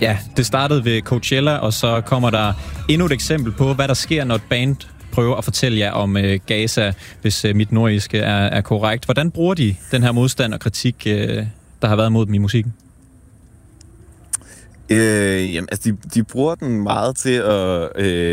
Ja, det startede ved Coachella, og så kommer der endnu et eksempel på, hvad der sker, når et band prøver at fortælle jer om Gaza, hvis mit nordiske er korrekt. Hvordan bruger de den her modstand og kritik, der har været mod dem i musikken? De bruger den meget til at...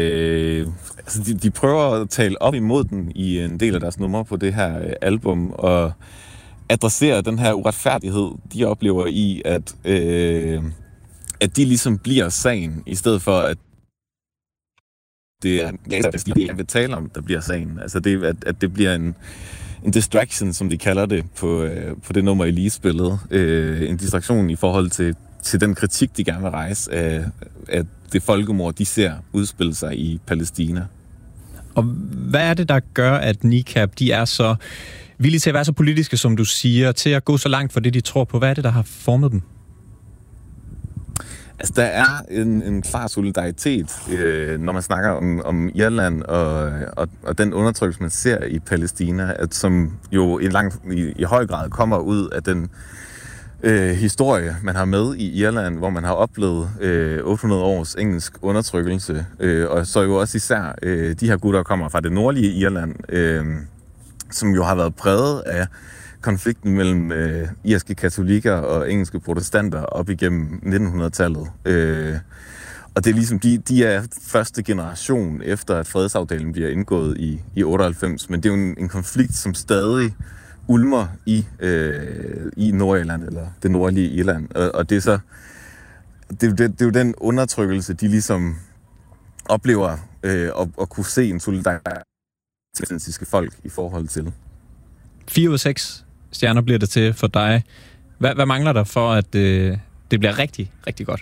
de prøver at tale op imod den i en del af deres numre på det her album, og adressere den her uretfærdighed, de oplever i, at de ligesom bliver sagen, i stedet for, at det er de vil tale om, der bliver sagen. Altså at det bliver en distraction, som de kalder det på det nummer, I lige spillede. En distraktion i forhold til den kritik, de gerne vil rejse af det folkemord, de ser udspille sig i Palæstina. Og hvad er det, der gør, at NICAP, de er så villige til at være så politiske, som du siger, til at gå så langt for det, de tror på? Hvad er det, der har formet dem? Altså, der er en klar solidaritet, når man snakker om Irland og den undertrykkelse, man ser i Palæstina, som jo i høj grad kommer ud af den historie, man har med i Irland, hvor man har oplevet 800 års engelsk undertrykkelse, og så jo også især de her gutter kommer fra det nordlige Irland, som jo har været præget af konflikten mellem irske katolikker og engelske protestanter op igennem 1900-tallet. Og det er ligesom, de er første generation efter, at fredsaftalen bliver indgået i 98, men det er jo en konflikt, som stadig ulmer i Nordirland, eller det nordlige Irland. Og det er så det er jo den undertrykkelse, de ligesom oplever at kunne se en solidaritet til folk i forhold til. 4 ud af 6 stjerner bliver det til for dig. Hvad mangler der for, at det bliver rigtig, rigtig godt?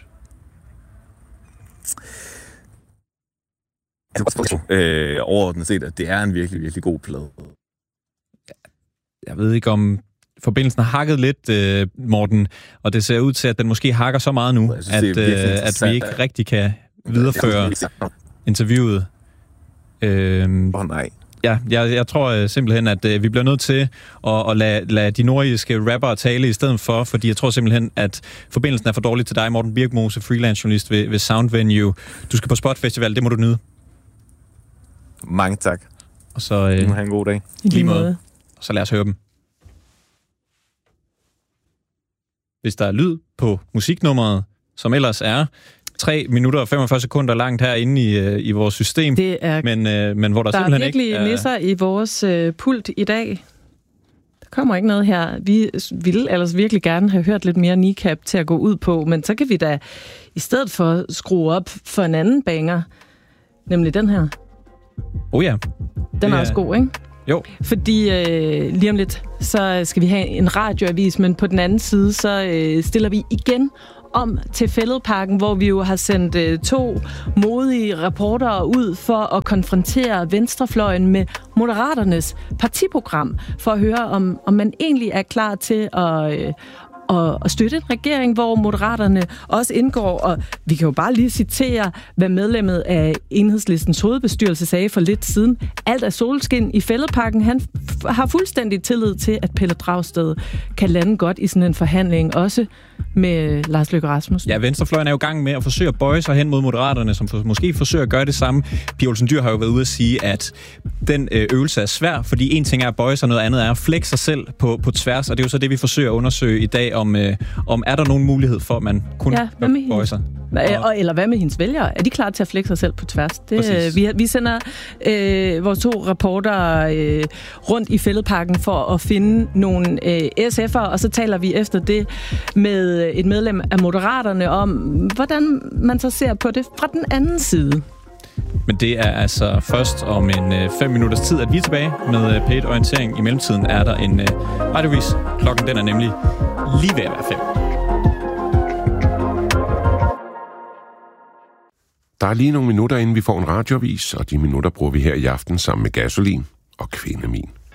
Overordnet set, at det er en virkelig, virkelig god plade. Jeg ved ikke, om forbindelsen har hakket lidt, Morten, og det ser ud til, at den måske hakker så meget nu, at vi ikke rigtig kan videreføre interviewet. Nej. Ja, jeg tror simpelthen, at vi bliver nødt til at lade de nordiske rappere tale i stedet for, fordi jeg tror simpelthen, at forbindelsen er for dårlig til dig, Morten Birkmose, freelance journalist ved Sound Venue. Du skal på Spot Festival, det må du nyde. Mange tak. Og så du må have en god dag. I lige måde. Så lad os høre dem. Hvis der er lyd på musiknummeret, som ellers er 3 minutter og 45 sekunder langt herinde i vores system, det er, men hvor der simpelthen ikke er... Der er virkelig nisser i vores pult i dag. Der kommer ikke noget her. Vi ville ellers virkelig gerne have hørt lidt mere NICAP til at gå ud på, men så kan vi da i stedet for skrue op for en anden banger, nemlig den her. Ja. Den er også god, ikke? Jo. Fordi lige om lidt, så skal vi have en radioavis, men på den anden side, så stiller vi igen om til Fælledparken, hvor vi jo har sendt 2 modige reportere ud for at konfrontere venstrefløjen med Moderaternes partiprogram, for at høre, om man egentlig er klar til at støtte en regering, hvor Moderaterne også indgår. Og vi kan jo bare lige citere, hvad medlemmet af Enhedslistens hovedbestyrelse sagde for lidt siden. Alt er solskin i Fælledparken. Han har fuldstændig tillid til, at Pelle Dragsted kan lande godt i sådan en forhandling, også med Lars Løkke Rasmussen. Ja, venstrefløjen er jo i gang med at forsøge at bøje sig hen mod Moderaterne, som måske forsøger at gøre det samme. Pia Olsen Dyhr har jo været ude at sige, at den øvelse er svær, fordi en ting er at bøje sig, noget andet er at flække sig selv på tværs, og det er jo så det, vi forsøger at undersøge i dag, om er der nogen mulighed for, at man kun bøje sig. Eller hvad med hendes vælgere? Er de klar til at flække sig selv på tværs? Vi sender vores 2 reportere rundt i Fælledparken for at finde nogle SF'ere, og så taler vi efter det med et medlem af Moderaterne om, hvordan man så ser på det fra den anden side. Men det er altså først om en 5 minutters tid, at vi er tilbage med P1 Orientering. I mellemtiden er der en radiovis. Klokken den er nemlig lige ved at være 5. Der er lige nogle minutter, inden vi får en radiovis, og de minutter bruger vi her i aften sammen med Gasolin og Kvindemin.